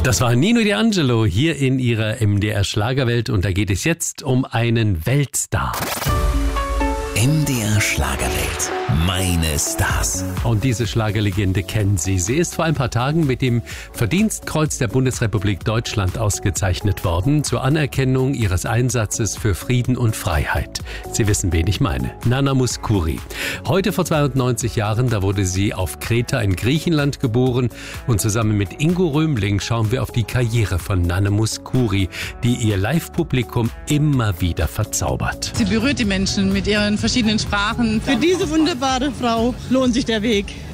Das war Nino D'Angelo hier in ihrer MDR Schlagerwelt und da geht es jetzt um einen Weltstar. MDR Schlagerwelt. Meine Stars. Und diese Schlagerlegende kennen Sie. Sie ist vor ein paar Tagen mit dem Verdienstkreuz der Bundesrepublik Deutschland ausgezeichnet worden, zur Anerkennung ihres Einsatzes für Frieden und Freiheit. Sie wissen, wen ich meine. Nana Mouskouri. Heute vor 92 Jahren, da wurde sie auf Kreta in Griechenland geboren. Und zusammen mit Ingo Römling schauen wir auf die Karriere von Nana Mouskouri, die ihr Live-Publikum immer wieder verzaubert. Sie berührt die Menschen mit ihren verschiedenen Sprachen. Für diese wunderbare Frau lohnt sich der Weg.